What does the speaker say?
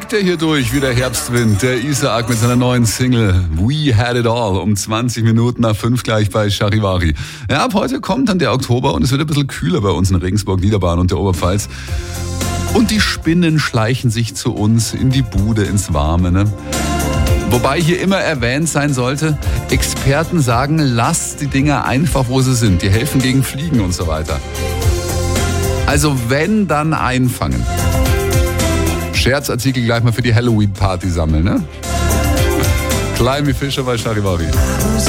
fegt er hier durch wie der Herbstwind. Der Isaac mit seiner neuen Single We Had It All um 20 Minuten nach 5 gleich bei Charivari. Ja, ab heute kommt dann der Oktober und es wird ein bisschen kühler bei uns in Regensburg, Niederbayern und der Oberpfalz. Und die Spinnen schleichen sich zu uns in die Bude, ins Warme, ne? Wobei hier immer erwähnt sein sollte, Experten sagen, lasst die Dinger einfach, wo sie sind. Die helfen gegen Fliegen und so weiter. Also wenn, dann einfangen. Scherzartikel gleich mal für die Halloween-Party sammeln, ne? Klein wie Fischer bei Charivari.